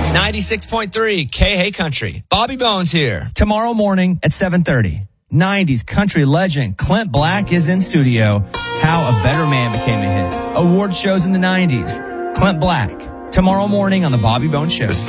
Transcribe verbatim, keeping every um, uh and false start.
ninety-six point three K Hey Country. Bobby Bones here. Tomorrow morning at seven thirty, nineties country legend Clint Black is in studio. How a Better Man Became a Hit. Award shows in the nineties. Clint Black. Tomorrow morning on the Bobby Bones Show.